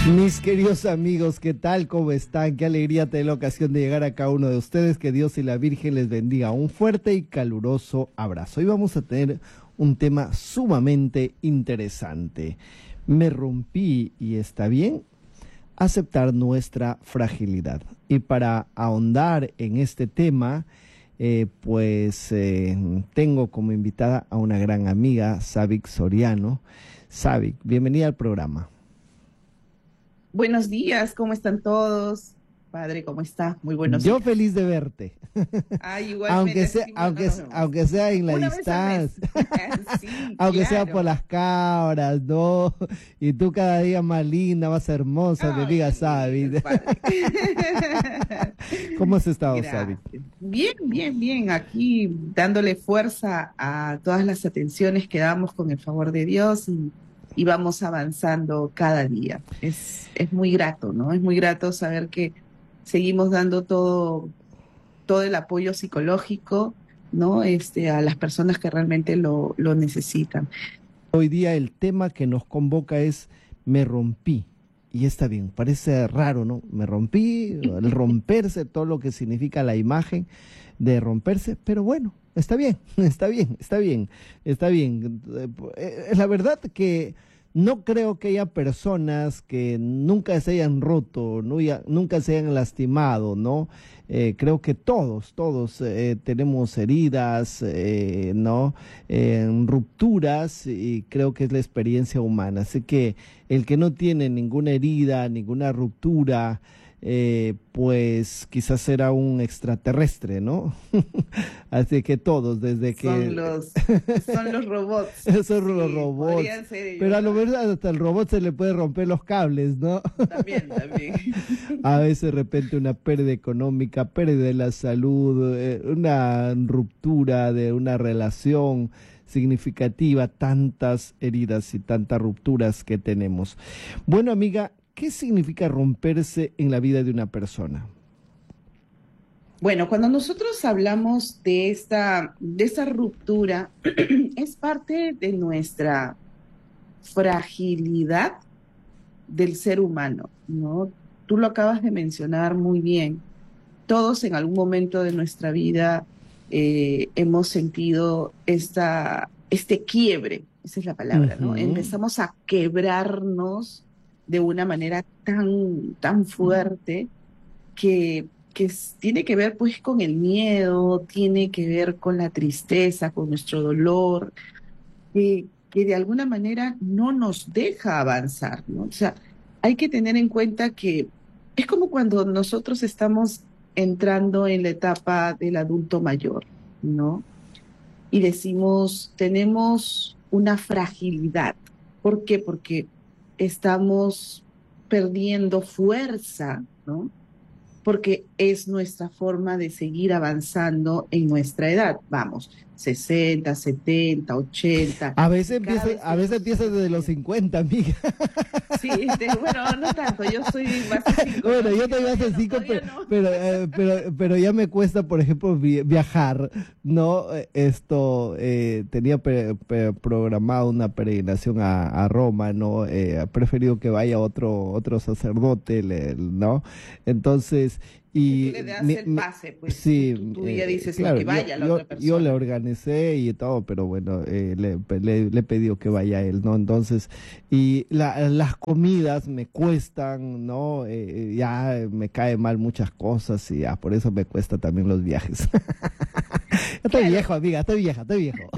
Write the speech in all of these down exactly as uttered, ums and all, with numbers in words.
Mis queridos amigos, ¿qué tal? ¿Cómo están? Qué alegría tener la ocasión de llegar a cada uno de ustedes. Que Dios y la Virgen les bendiga. Un fuerte y caluroso abrazo. Hoy vamos a tener un tema sumamente interesante. Me rompí y está bien. Aceptar nuestra fragilidad. Y para ahondar en este tema, eh, pues eh, tengo como invitada a una gran amiga, Savic Soriano. Savic, bienvenida al programa. Buenos días, ¿cómo están todos? Padre, ¿cómo está? Muy buenos Yo días. feliz de verte. Ay, igualmente. Aunque sea, sí, aunque, no, no, no. aunque sea en la Una vez al mes. distancia, Sí, aunque sea claro. por las cabras, ¿no? Y tú cada día más linda, más hermosa, mi amiga Ay, Savi. padre. ¿Cómo has estado, Savi? Gracias. Bien, bien, bien. Aquí dándole fuerza a todas las atenciones que damos con el favor de Dios y, y vamos avanzando cada día. Es, es muy grato, ¿no? Es muy grato saber que seguimos dando todo, todo el apoyo psicológico, ¿no? Este, a las personas que realmente lo, lo necesitan. Hoy día el tema que nos convoca es me rompí. Y está bien, parece raro, ¿no? Me rompí, el romperse, todo lo que significa la imagen de romperse, pero bueno, está bien, está bien, está bien, está bien. Eh, La verdad que no creo que haya personas que nunca se hayan roto, no ya- nunca se hayan lastimado, ¿no? Eh, creo que todos, todos eh, tenemos heridas, eh, ¿no? Eh, rupturas, y creo que es la experiencia humana. Así que el que no tiene ninguna herida, ninguna ruptura, eh, pues quizás era un extraterrestre, ¿no? Así que todos, desde que... Son los, son los robots. Esos son Sí, los robots. podrían ser ellos, Pero a lo ¿no? mejor hasta el robot se le puede romper los cables, ¿no? También, también. A veces de repente una pérdida económica, pérdida de la salud, eh, una ruptura de una relación significativa, tantas heridas y tantas rupturas que tenemos. Bueno, amiga, ¿qué significa romperse en la vida de una persona? Bueno, cuando nosotros hablamos de esta, de esta ruptura, es parte de nuestra fragilidad del ser humano, ¿no? Tú lo acabas de mencionar muy bien. Todos en algún momento de nuestra vida eh, hemos sentido esta, este quiebre, esa es la palabra, ¿no? Ujú. Empezamos a quebrarnos de una manera tan, tan fuerte que, que es- tiene que ver pues con el miedo, tiene que ver con la tristeza, con nuestro dolor, que, que de alguna manera no nos deja avanzar, ¿no? O sea, hay que tener en cuenta que es como cuando nosotros estamos entrando en la etapa del adulto mayor, ¿no? Y decimos, tenemos una fragilidad. ¿Por qué? Porque estamos perdiendo fuerza, ¿no? Porque es nuestra forma de seguir avanzando en nuestra edad. Vamos, sesenta, setenta, ochenta, A veces y cada empieza, vez a veces tenemos empieza esta desde los fragilidad. cincuenta, amiga. Sí, este, bueno, no tanto, yo soy base cinco, ¿no? Bueno, Así yo que también todavía hace no, cinco, todavía pero, no. pero, eh, pero, pero ya me cuesta, por ejemplo, vi- viajar, ¿no? Eh, Esto, eh, tenía pe- pe- programado una peregrinación a, a Roma, ¿no? Eh, he preferido que vaya otro, otro sacerdote, le- ¿no? Entonces, Y tú y le das mi- el mi- pase, pues tú, sí, tú, tú ya eh, dices, no, claro, que yo, vaya la yo, otra yo le persona. organicé y todo, pero bueno, eh, le, le, le he pedido que vaya él, ¿no? Entonces, y la- las comidas me cuestan, ¿no? Eh, ya me cae mal muchas cosas y ya por eso me cuesta también los viajes. Estoy Claro, viejo, amiga, estoy vieja, estoy viejo.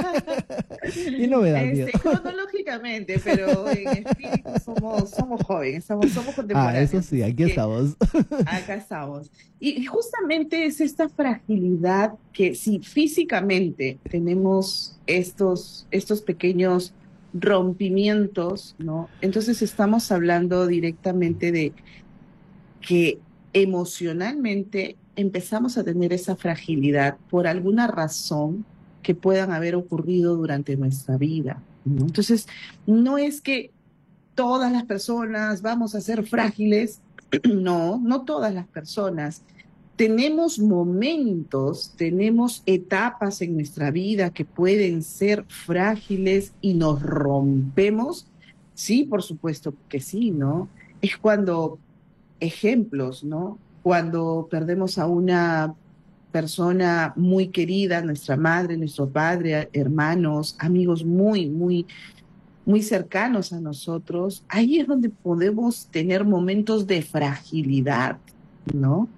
Y no me da miedo. este, cronológicamente, pero en espíritu somos, somos jóvenes, somos, somos Ah, eso contemporáneos, sí, así aquí que estamos. acá estamos. Y justamente es esta fragilidad que si físicamente tenemos estos, estos pequeños rompimientos, ¿no? Entonces estamos hablando directamente de que emocionalmente empezamos a tener esa fragilidad por alguna razón que puedan haber ocurrido durante nuestra vida, ¿no? Entonces, no es que todas las personas vamos a ser frágiles, no, no todas las personas. Tenemos momentos, tenemos etapas en nuestra vida que pueden ser frágiles y nos rompemos. Sí, por supuesto que sí, ¿no? es cuando ejemplos, ¿no? Cuando perdemos a una persona muy querida, nuestra madre, nuestro padre, hermanos, amigos muy, muy, muy cercanos a nosotros, ahí es donde podemos tener momentos de fragilidad, ¿no?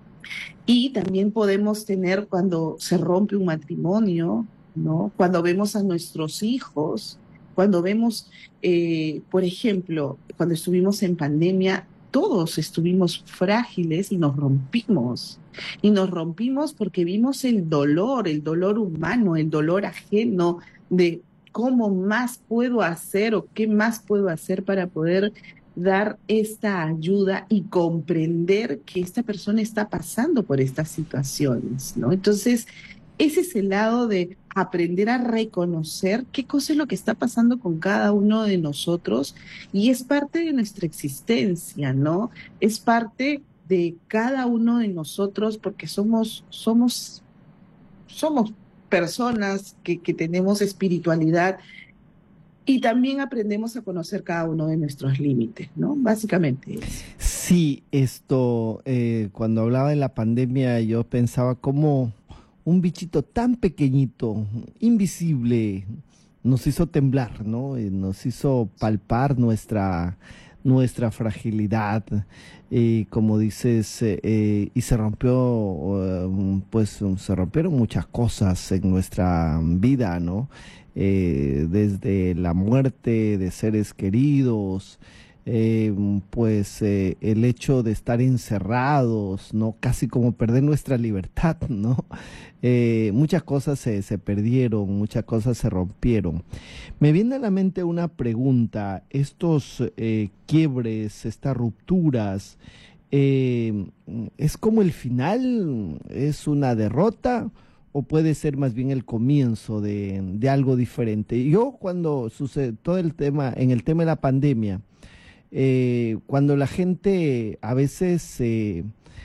Y también podemos tener cuando se rompe un matrimonio, ¿no? Cuando vemos a nuestros hijos, cuando vemos, eh, por ejemplo, cuando estuvimos en pandemia, todos estuvimos frágiles y nos rompimos. Y nos rompimos porque vimos el dolor, el dolor humano, el dolor ajeno de cómo más puedo hacer o qué más puedo hacer para poder dar esta ayuda y comprender que esta persona está pasando por estas situaciones, ¿no? Entonces, ese es el lado de aprender a reconocer qué cosa es lo que está pasando con cada uno de nosotros y es parte de nuestra existencia, ¿no? Es parte de cada uno de nosotros porque somos, somos, somos personas que, que tenemos espiritualidad y también aprendemos a conocer cada uno de nuestros límites, ¿no? Básicamente eso. Sí, esto, eh, cuando hablaba de la pandemia, yo pensaba como un bichito tan pequeñito, invisible, nos hizo temblar, ¿no? Y nos hizo palpar nuestra, nuestra fragilidad, y como dices, eh, eh, y se rompió, eh, pues se rompieron muchas cosas en nuestra vida, ¿no? Eh, desde la muerte de seres queridos, eh, pues eh, el hecho de estar encerrados, ¿no? Casi como perder nuestra libertad, ¿no? Eh, muchas cosas se, se perdieron, muchas cosas se rompieron. Me viene a la mente una pregunta, estos eh, quiebres, estas rupturas, eh, ¿es como el final? ¿Es una derrota? ¿O puede ser más bien el comienzo de, de algo diferente? Yo cuando sucede todo el tema, en el tema de la pandemia, eh, cuando la gente a veces eh,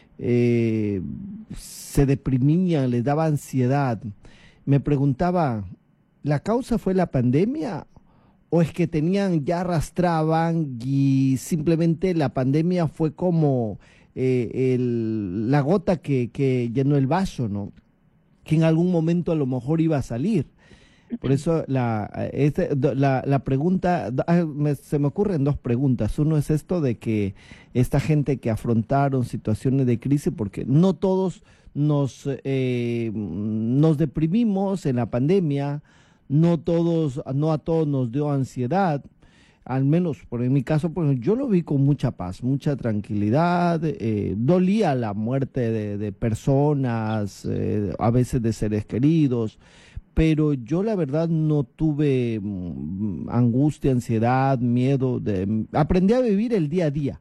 eh, se deprimía, les daba ansiedad, me preguntaba, ¿la causa fue la pandemia? ¿O es que tenían, ya arrastraban y simplemente la pandemia fue como eh, el- la gota que, que llenó el vaso, ¿no? Que en algún momento a lo mejor iba a salir. Por eso la, este- do- la, la pregunta, do- ah, me- se me ocurren dos preguntas. Uno es esto de que esta gente que afrontaron situaciones de crisis, porque no todos nos, eh, nos deprimimos en la pandemia, no todos, no a todos nos dio ansiedad, al menos por en mi caso, pues yo lo vi con mucha paz, mucha tranquilidad, eh, dolía la muerte de, de personas, eh, a veces de seres queridos, pero yo la verdad no tuve mm, angustia, ansiedad, miedo, de, aprendí a vivir el día a día.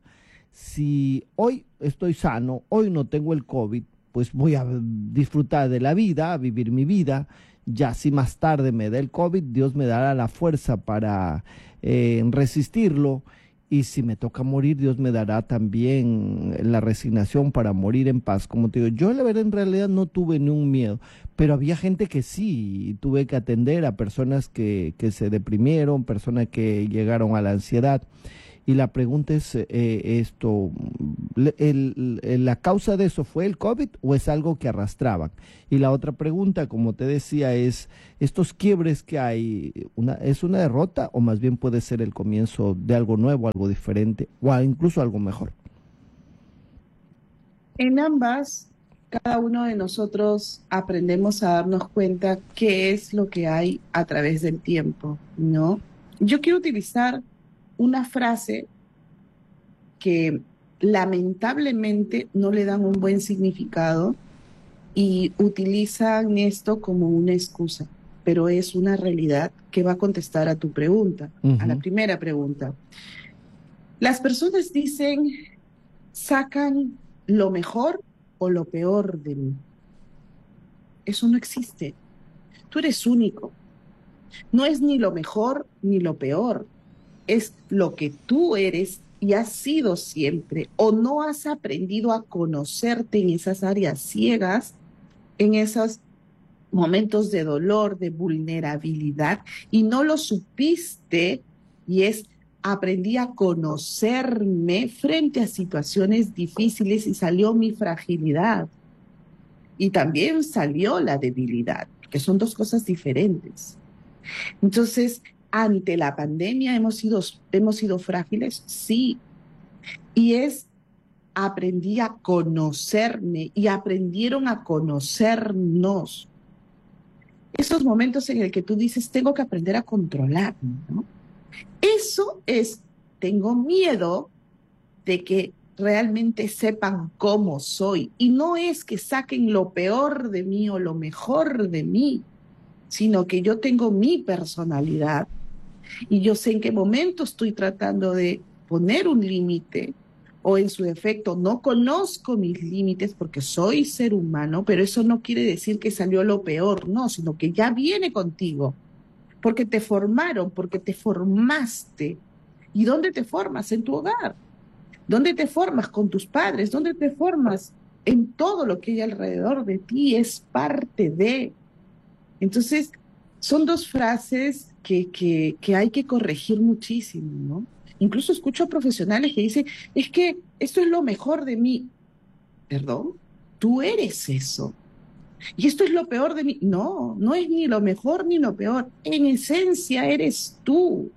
Si hoy estoy sano, hoy no tengo el COVID, pues voy a disfrutar de la vida, a vivir mi vida. Ya si más tarde me da el COVID, Dios me dará la fuerza para eh, resistirlo. Y si me toca morir, Dios me dará también la resignación para morir en paz. Como te digo, yo la verdad en realidad no tuve ni un miedo, pero había gente que sí, y tuve que atender a personas que, que se deprimieron, personas que llegaron a la ansiedad. Y la pregunta es eh, esto, le- el- el- ¿la causa de eso fue el COVID o es algo que arrastraban? Y la otra pregunta, como te decía, es estos quiebres que hay, una, ¿es una derrota o más bien puede ser el comienzo de algo nuevo, algo diferente o a- incluso algo mejor? En ambas, cada uno de nosotros aprendemos a darnos cuenta qué es lo que hay a través del tiempo, ¿no? Yo quiero utilizar una frase que lamentablemente no le dan un buen significado y utilizan esto como una excusa, pero es una realidad que va a contestar a tu pregunta, a la Ujú. primera pregunta. Las personas dicen, sacan lo mejor o lo peor de mí. Eso no existe. Tú eres único. No es ni lo mejor ni lo peor. Es lo que tú eres y has sido siempre. O no has aprendido a conocerte en esas áreas ciegas, en esos momentos de dolor, de vulnerabilidad, y no lo supiste y es aprendí a conocerme frente a situaciones difíciles y salió mi fragilidad. Y también salió la debilidad, que son dos cosas diferentes. Entonces, ante la pandemia hemos sido, hemos sido frágiles, sí. Y es, aprendí a conocerme y aprendieron a conocernos. Esos momentos en el que tú dices, tengo que aprender a controlarme, ¿no? Eso es, tengo miedo de que realmente sepan cómo soy. Y no es que saquen lo peor de mí o lo mejor de mí, sino que yo tengo mi personalidad y yo sé en qué momento estoy tratando de poner un límite o en su defecto no conozco mis límites porque soy ser humano, pero eso no quiere decir que salió lo peor, no, sino que ya viene contigo, porque te formaron, porque te formaste. ¿Y dónde te formas? En tu hogar. ¿Dónde te formas? Con tus padres. ¿Dónde te formas? En todo lo que hay alrededor de ti, es parte de. Entonces, son dos frases que, que, que hay que corregir muchísimo, ¿no? Incluso escucho a profesionales que dicen, es que esto es lo mejor de mí. Perdón, tú eres eso. Y esto es lo peor de mí. No, no es ni lo mejor ni lo peor. En esencia eres tú.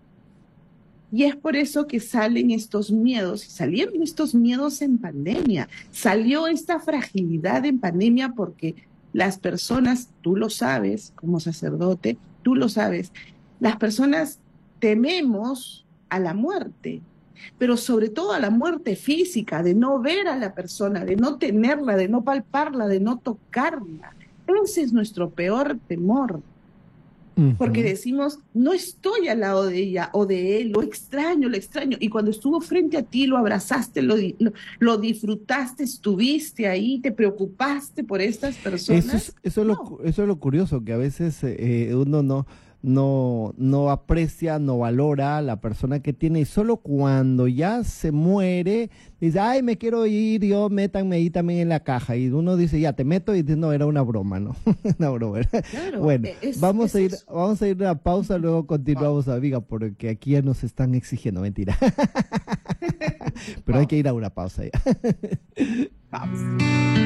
Y es por eso que salen estos miedos, y salieron estos miedos en pandemia. Salió esta fragilidad en pandemia porque las personas, tú lo sabes como sacerdote, tú lo sabes, las personas tememos a la muerte, pero sobre todo a la muerte física, de no ver a la persona, de no tenerla, de no palparla, de no tocarla. Ese es nuestro peor temor. Porque decimos, no estoy al lado de ella o de él, lo extraño, lo extraño. Y cuando estuvo frente a ti, lo abrazaste, lo, lo, lo disfrutaste, estuviste ahí, te preocupaste por estas personas. Eso es, eso es, no. lo, eso es lo curioso, que a veces eh, uno no, no, no aprecia, no valora a la persona que tiene, y solo cuando ya se muere, dice, ay, me quiero ir, yo métanme ahí también en la caja, y uno dice, ya, te meto, y dice, no, era una broma, ¿no? Una broma. Claro, bueno, es, vamos es a ir, eso. vamos a ir a una pausa, luego continuamos, amiga, porque aquí ya nos están exigiendo, mentira. Pero hay que ir a una pausa ya. Vamos.